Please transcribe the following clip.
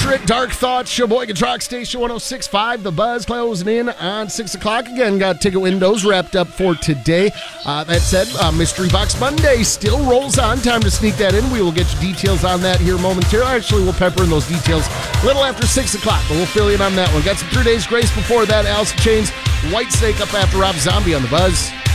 Secret Dark Thoughts, Sheboygan Rock Station 106.5. The Buzz closing in on 6 o'clock. Again, got ticket windows wrapped up for today. That said, Mystery Box Monday still rolls on. Time to sneak that in. We will get you details on that here momentarily. Actually, we'll pepper in those details a little after 6 o'clock, but we'll fill you in on that one. Got some 3 Days Grace before that. Alice in Chains, White Snake up after Rob Zombie on The Buzz.